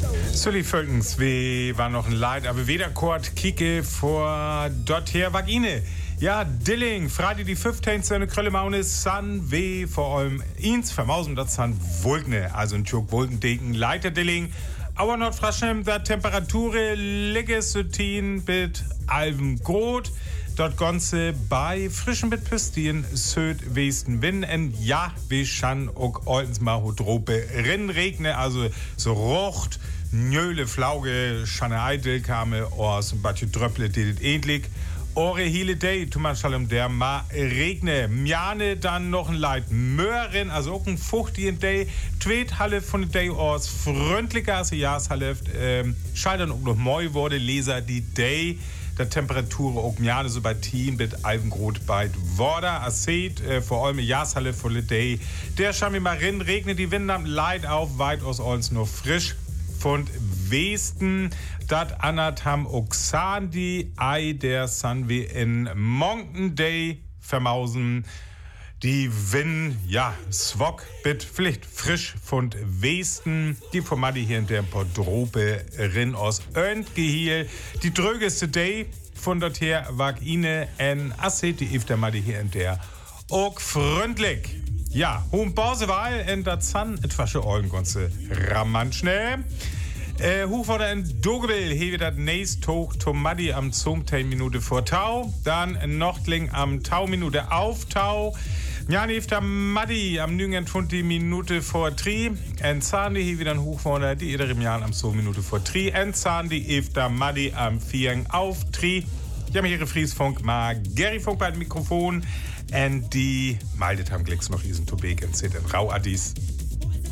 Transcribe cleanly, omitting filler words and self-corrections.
Sully Völkens, wie war noch ein Leid, aber weder Kurt Kike vor dorther Vagine. Ja, Dilling, Freitag die 15. Seine Kröllemaune, San weh, vor allem ins Vermausen, das San Wulkne, also ein Tschuk Wulkendeken, Leiter Dilling. Aber Nordfraschem, der Temperatur liege Sütin mit Alven Grot. Dort Gonze bei frischen mit Püstien, Söd, Westen, Wind, en ja, wie schan ook oltens mal Hodrope, Regne, also so rocht, Njöle, Flauge, Schanne Eitel, kame, Ors, Batje Dröpple, dit ähnlich. Ore Hiele Day, Thomas Schalom, der ma regne. Mjane dann noch ein Leid Möhren, also auch ein fuchtigen Day. Tweet Halle von der Day Ors, freundlicher als Jahreshalle, scheitern auch noch moi wurde, Leser die Day. Der Temperatur auch Mjane so bei Team mit Alvengrot bei Worda, Acet, vor allem Jahreshalle von der Day. Der schauen wir mal rein, regnet die Winde am Leid auf, weit aus uns nur frisch. Von Westen, dat Anatam Oxandi, Ei der San wie in Mountain Day vermausen. Die Win, ja, Swok, bit vielleicht frisch von Westen. Die Formadi hier in der Podrope rin aus Öntgehiel. Die drögeste Day von dort her wag ine en Asset, die Iftermadi hier in der ook freundlich. Ja, hohen Pausewahl in der Zahn, etwas für Eulengonze. Rammant schnell. Hoch vor der Dogebill, hier das nächste Hoch Tomadi am 10 Minute vor Tau. Dann Nochtling am Tau Minute auf Tau. Jani ifter Madi am 20 Minute vor Tri. En Zahn, hier wieder ein Hoch vor der, die jeder im Jahr am 2 Minute vor Tri. En Zahn, die ifter Madi am 4 auf Tri. Die haben hier Friesfunk, mal Gary Funk bei dem Mikrofon. Und die maldet haben Glicks noch diesen Tobek und Rauadis.